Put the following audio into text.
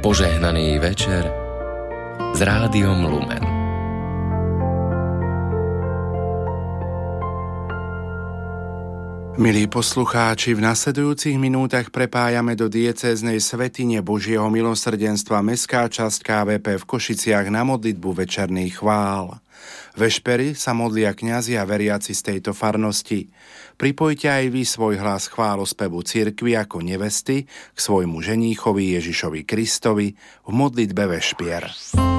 Požehnaný večer s Rádiom Lumen. Milí poslucháči, v nasledujúcich minútach prepájame do diecéznej svätyne Božieho milosrdenstva mestská časť KVP v Košiciach na modlitbu večerných chvál. Vešpery sa modlia kňazi a veriaci z tejto farnosti. Pripojte aj vy svoj hlas chválospevu cirkvi ako nevesty k svojmu ženíchovi Ježišovi Kristovi v modlitbe vešpier.